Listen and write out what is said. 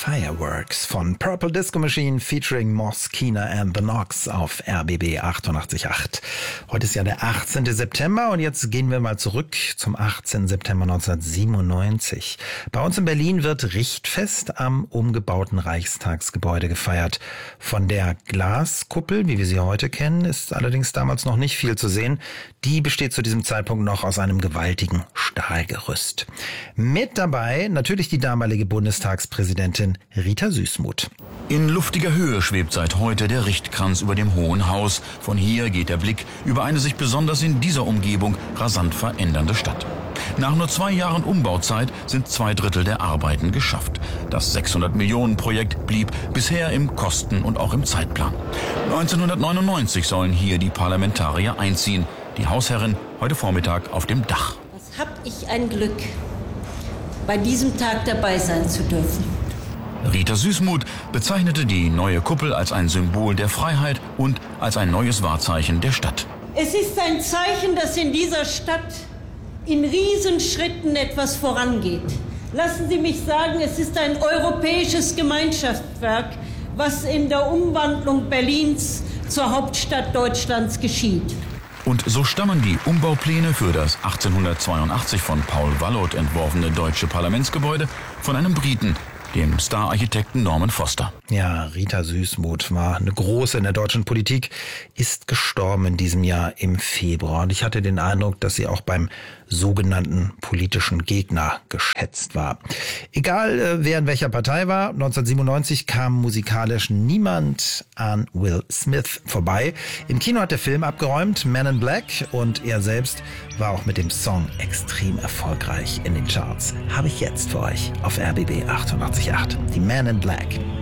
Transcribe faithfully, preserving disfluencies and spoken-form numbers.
Fireworks von Purple Disco Machine featuring Moss, Keener and the Knocks auf R B B achtundachtzig Komma acht. Heute ist ja der achtzehnten September und jetzt gehen wir mal zurück zum achtzehnten September neunzehnhundertsiebenundneunzig. Bei uns in Berlin wird Richtfest am umgebauten Reichstagsgebäude gefeiert. Von der Glaskuppel, wie wir sie heute kennen, ist allerdings damals noch nicht viel zu sehen. Die besteht zu diesem Zeitpunkt noch aus einem gewaltigen Stahlgerüst. Mit dabei natürlich die damalige Bundestagspräsidentin Rita Süssmuth. In luftiger Höhe schwebt seit heute der Richtkranz über dem Hohen Haus. Von hier geht der Blick über eine sich besonders in dieser Umgebung rasant verändernde Stadt. Nach nur zwei Jahren Umbauzeit sind zwei Drittel der Arbeiten geschafft. Das sechshundert-Millionen-Projekt blieb bisher im Kosten- und auch im Zeitplan. neunzehnhundertneunundneunzig sollen hier die Parlamentarier einziehen. Die Hausherrin heute Vormittag auf dem Dach. Was hab ich ein Glück, bei diesem Tag dabei sein zu dürfen. Rita Süssmuth bezeichnete die neue Kuppel als ein Symbol der Freiheit und als ein neues Wahrzeichen der Stadt. Es ist ein Zeichen, dass in dieser Stadt in Riesenschritten etwas vorangeht. Lassen Sie mich sagen, es ist ein europäisches Gemeinschaftswerk, was in der Umwandlung Berlins zur Hauptstadt Deutschlands geschieht. Und so stammen die Umbaupläne für das achtzehnhundertzweiundachtzig von Paul Vallot entworfene deutsche Parlamentsgebäude von einem Briten, dem Star-Architekten Norman Foster. Ja, Rita Süssmuth war eine große in der deutschen Politik, ist gestorben in diesem Jahr im Februar. Und ich hatte den Eindruck, dass sie auch beim sogenannten politischen Gegner geschätzt war. Egal, wer in welcher Partei war, neunzehnhundertsiebenundneunzig kam musikalisch niemand an Will Smith vorbei. Im Kino hat der Film abgeräumt, Men in Black, und er selbst war auch mit dem Song extrem erfolgreich in den Charts. Habe ich jetzt für euch auf R B B achtundachtzig Komma acht. Die Men in Black.